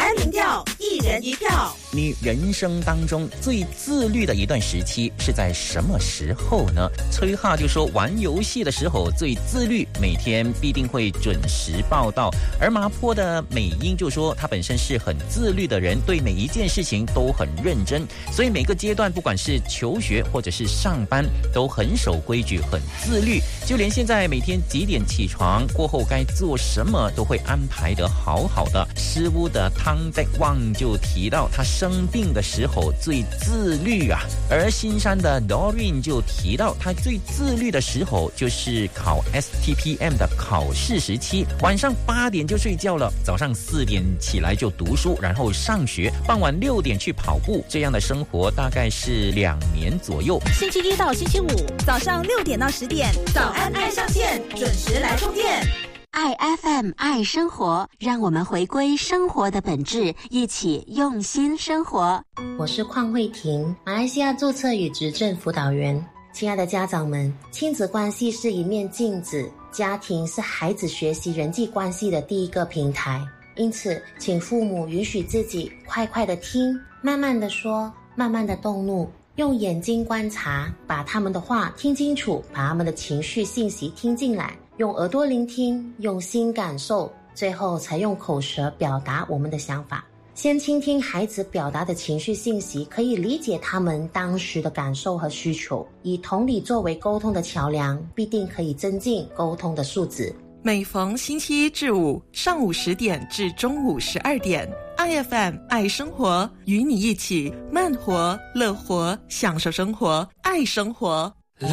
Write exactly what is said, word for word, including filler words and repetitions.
三民调，一人一票。 你人生当中最自律的一段时期是在什么时候呢？崔哈就说玩游戏的时候最自律，每天必定会准时报到。而麻坡的美英就说他本身是很自律的人，对每一件事情都很认真，所以每个阶段不管是求学或者是上班都很守规矩，很自律，就连现在每天几点起床过后该做什么都会安排得好好的。师屋的汤德旺就提到他生病的时候最自律啊，而新山的 Doreen 就提到他最自律的时候就是考 S T P M 的考试时期，晚上八点就睡觉了，早上四点起来就读书，然后上学，傍晚六点去跑步，这样的生活大概是两年左右。 星期一到星期五早上六点到十点，早安爱上线，准时来充电。 爱 F M 爱生活，让我们回归生活的本质，一起用心生活。 我是邝慧婷，马来西亚注册与执政辅导员。亲爱的家长们，亲子关系是一面镜子，家庭是孩子学习人际关系的第一个平台。因此，请父母允许自己快快的听，慢慢的说，慢慢的动怒，用眼睛观察，把他们的话听清楚，把他们的情绪信息听进来，用耳朵聆听，用心感受，最后才用口舌表达我们的想法。先倾听孩子表达的情绪信息，可以理解他们当时的感受和需求，以同理作为沟通的桥梁，必定可以增进沟通的素质。 每逢星期一至五上午十点至中午十二点， I F M 爱生活，与你一起慢活乐活，享受生活，爱生活。